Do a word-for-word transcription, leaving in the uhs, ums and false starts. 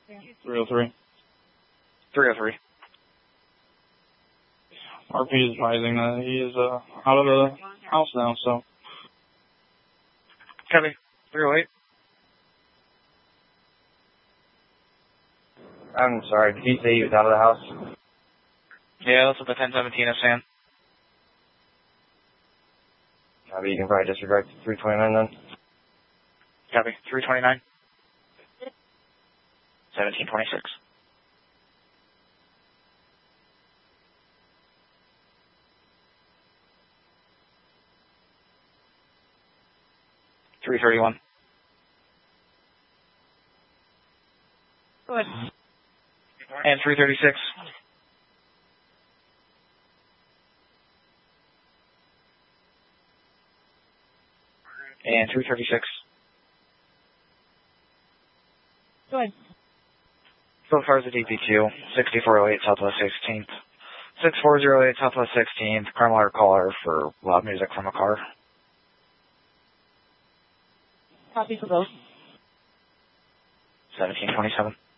three oh three. three oh three. R P is advising that he is uh, out of the house now, so. Copy. three oh eight. I'm sorry, did he say he was out of the house? Yeah, that's what the ten seventeen is saying. Copy, you can probably disregard three twenty-nine then. Copy. three twenty-nine. seventeen twenty-six. three thirty-one. Go ahead. And three thirty-six. And three thirty-six. Go ahead. So far as the D P two, sixty-four oh eight Southwest sixteenth. sixty-four oh eight Southwest sixteenth, crime alert caller for loud music from a car. Copy for both. seventeen twenty-seven.